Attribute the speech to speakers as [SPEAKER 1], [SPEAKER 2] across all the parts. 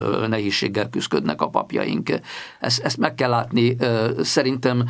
[SPEAKER 1] nehézséggel küzdködnek a papjaink. Ezt meg kell látni szerintem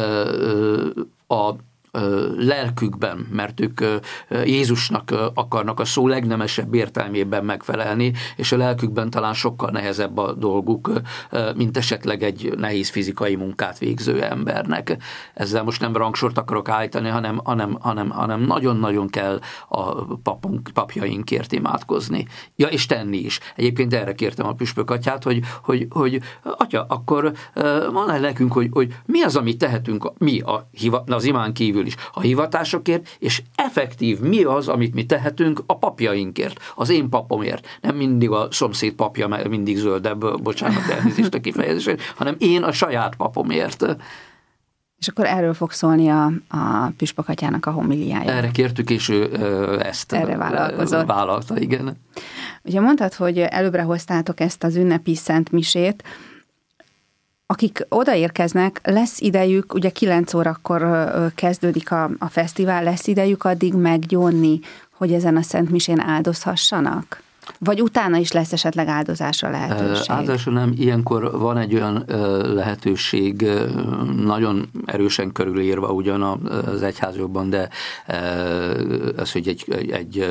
[SPEAKER 1] a lelkükben, mert ők Jézusnak akarnak a szó legnemesebb értelmében megfelelni, és a lelkükben talán sokkal nehezebb a dolguk, mint esetleg egy nehéz fizikai munkát végző embernek. Ezzel most nem rangsort akarok állítani, hanem nagyon-nagyon kell a papjainkért imádkozni. Ja, és tenni is. Egyébként erre kértem a püspök atyát, hogy atya, akkor mondd el nekünk, hogy mi az, amit tehetünk mi az imán kívül is a hivatásokért, és effektív mi az, amit mi tehetünk a papjainkért, az én papomért. Nem mindig a szomszéd papja, mert mindig zöldebb, bocsánat, elnézést a kifejezésért, hanem én a saját papomért.
[SPEAKER 2] És akkor erről fog szólni a püspök atyának a homiliája.
[SPEAKER 1] Erre kértük, és ő ezt
[SPEAKER 2] erre
[SPEAKER 1] vállalta, igen.
[SPEAKER 2] Ugye mondtad, hogy előbbre hoztátok ezt az ünnepi szent misét. Akik odaérkeznek, lesz idejük, ugye 9 órakor kezdődik a fesztivál, lesz idejük addig meggyónni, hogy ezen a szent misén áldozhassanak? Vagy utána is lesz esetleg áldozásra lehetőség?
[SPEAKER 1] Áldozásra nem, ilyenkor van egy olyan lehetőség, nagyon erősen körülírva ugyan az egyházokban, de az, hogy egy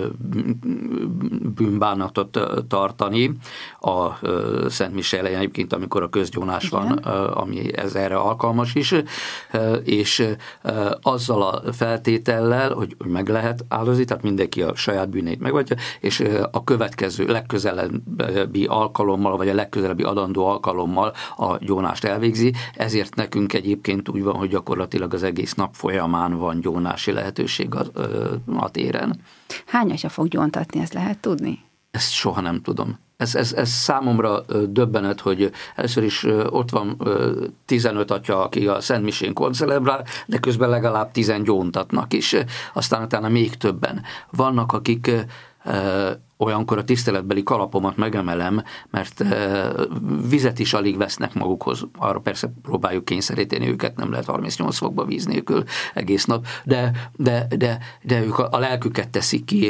[SPEAKER 1] bűnbánatot tartani a Szent Mise elején, egyébként amikor a közgyónás van, ami ez erre alkalmas is, és azzal a feltétellel, hogy meg lehet áldozni, tehát mindenki a saját bűneit megvadja, és a következő, legközelebbi alkalommal, vagy a legközelebbi adandó alkalommal a gyónást elvégzi. Ezért nekünk egyébként úgy van, hogy gyakorlatilag az egész nap folyamán van gyónási lehetőség a téren.
[SPEAKER 2] Hány atya fog gyóntatni, ezt lehet tudni?
[SPEAKER 1] Ezt soha nem tudom. Ez számomra döbbenet, hogy először is ott van 15 atya, aki a Szent Misén koncelebrál, de közben legalább 10 gyóntatnak is. Aztán utána még többen. Vannak, akik olyankor a tiszteletbeli kalapomat megemelem, mert vizet is alig vesznek magukhoz. Arra persze próbáljuk kényszeríteni őket, nem lehet 38 fokba víz nélkül egész nap, de ők a lelküket teszik ki,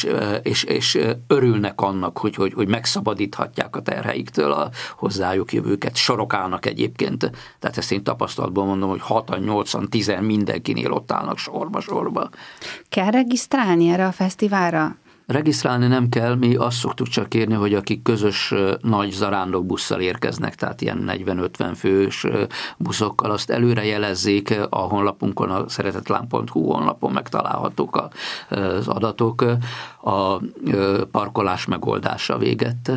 [SPEAKER 1] és örülnek annak, hogy megszabadíthatják a terheiktől a hozzájuk jövőket. Sorok állnak egyébként, tehát ezt én tapasztalatból mondom, hogy 6-an, 8-an, 10 mindenkinél ott állnak sorba. Kell
[SPEAKER 2] regisztrálni erre a fesztiválra?
[SPEAKER 1] Regisztrálni nem kell, mi azt szoktuk csak kérni, hogy akik közös nagy zarándokbusszal érkeznek, tehát ilyen 40-50 fős buszokkal, azt előre jelezzék a honlapunkon, a szeretetlány.hu honlapon megtalálhatók az adatok, a parkolás megoldása végett.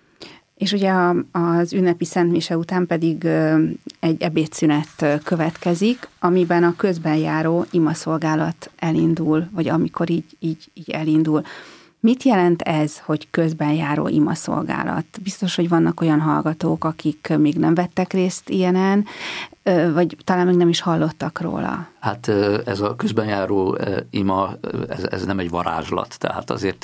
[SPEAKER 2] És ugye az ünnepi Szent Mise után pedig egy ebédszünet következik, amiben a közben járó imaszolgálat elindul, vagy amikor így elindul. Mit jelent ez, hogy közben járó imaszolgálat? Biztos, hogy vannak olyan hallgatók, akik még nem vettek részt ilyenen, vagy talán még nem is hallottak róla.
[SPEAKER 1] Hát ez a közben járó ima, ez nem egy varázslat, tehát azért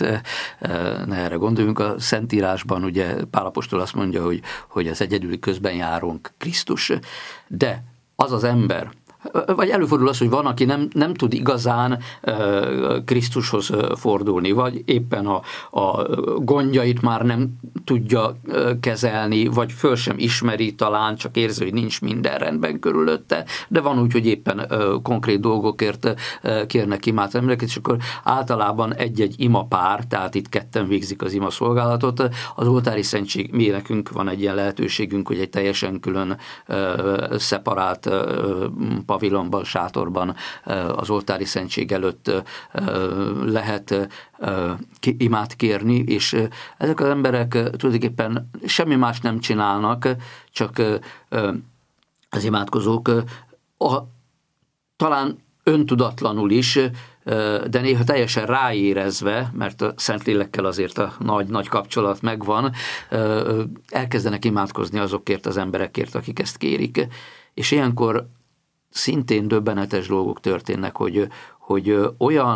[SPEAKER 1] ne erre gondoljunk. A Szentírásban ugye Pál apostol azt mondja, hogy az egyedüli közben járónk Krisztus, de az az ember, vagy előfordul az, hogy van, aki nem tud igazán Krisztushoz fordulni, vagy éppen a gondjait már nem tudja kezelni, vagy föl sem ismeri, talán csak érzi, hogy nincs minden rendben körülötte, de van úgy, hogy éppen konkrét dolgokért kérnek imát embereket, és akkor általában egy-egy imapár, tehát itt ketten végzik az ima szolgálatot. Az oltári szentség, mi nekünk van egy ilyen lehetőségünk, hogy egy teljesen külön szeparált pavilonban, sátorban az oltári szentség előtt lehet imát kérni, és ezek az emberek tulajdonképpen semmi más nem csinálnak, csak az imádkozók talán öntudatlanul is, de néha teljesen ráérezve, mert a Szentlélekkel azért a nagy kapcsolat megvan, elkezdenek imádkozni azokért az emberekért, akik ezt kérik. És ilyenkor szintén döbbenetes dolgok történnek, hogy olyan,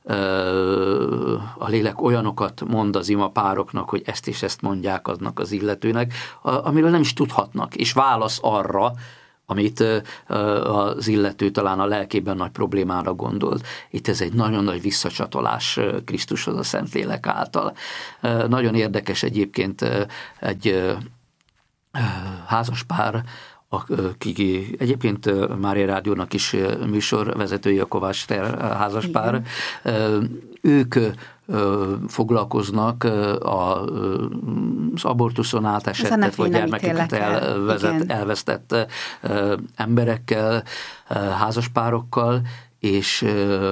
[SPEAKER 1] a lélek olyanokat mond az imapároknak, hogy ezt és ezt mondják aznak az illetőnek, amiről nem is tudhatnak, és válasz arra, amit az illető talán a lelkében nagy problémára gondolt. Itt ez egy nagyon nagy visszacsatolás Krisztushoz a Szentlélek által. Nagyon érdekes egyébként egy házaspár, aki egyébként Mária Rádiónak is műsorvezetői, a Kovács házaspár. Ők foglalkoznak az abortuszon átesett vagy gyermekeket elvesztett emberekkel, házaspárokkal, és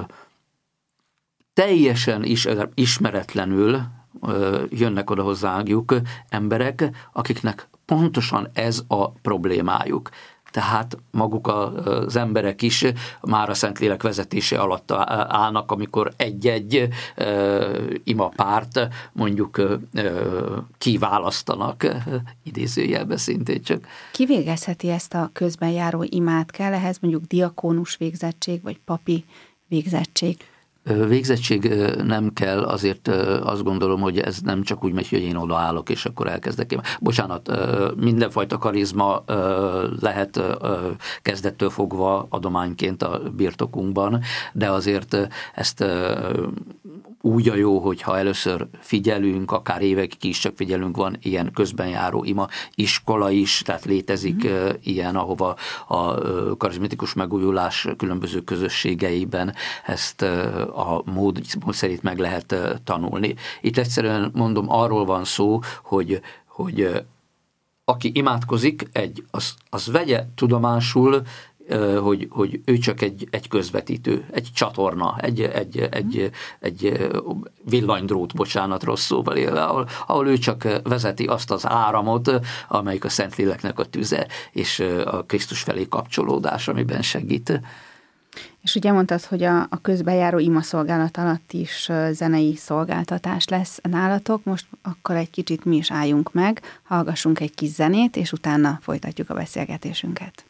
[SPEAKER 1] teljesen ismeretlenül jönnek oda hozzájuk emberek, akiknek pontosan ez a problémájuk. Tehát maguk az emberek is már a Szentlélek vezetése alatt állnak, amikor egy-egy imapárt mondjuk kiválasztanak, idézőjelbe szintén csak.
[SPEAKER 2] Ki végezheti ezt a közben járó imát? Kell ehhez mondjuk diakónus végzettség, vagy papi végzettség?
[SPEAKER 1] Végzettség nem kell, azért azt gondolom, hogy ez nem csak úgy megy, hogy én odaállok, és akkor elkezdek én. Bocsánat, mindenfajta karizma lehet kezdettől fogva adományként a birtokunkban, de azért ezt úgy a jó, hogyha először figyelünk, akár évekig is csak figyelünk, van ilyen közben járó ima iskola is, tehát létezik ilyen, ahova a karizmatikus megújulás különböző közösségeiben ezt a mód szerint meg lehet tanulni. Itt egyszerűen mondom, arról van szó, hogy aki imádkozik, az vegye tudomásul, hogy ő csak egy közvetítő, egy csatorna, egy villanydrót, bocsánat, rossz szóval élve, ahol ő csak vezeti azt az áramot, amelyik a Szentléleknek a tüze, és a Krisztus felé kapcsolódás, amiben segít.
[SPEAKER 2] És ugye mondtad, hogy a közbejáró imaszolgálat alatt is zenei szolgáltatás lesz nálatok. Most akkor egy kicsit mi is álljunk meg, hallgassunk egy kis zenét, és utána folytatjuk a beszélgetésünket.